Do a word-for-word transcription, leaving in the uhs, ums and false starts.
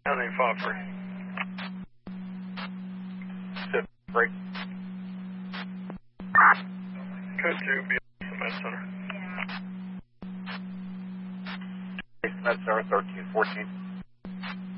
nine five three. Sit, break. Code two, be at the med center. Med Center, thirteen fourteen.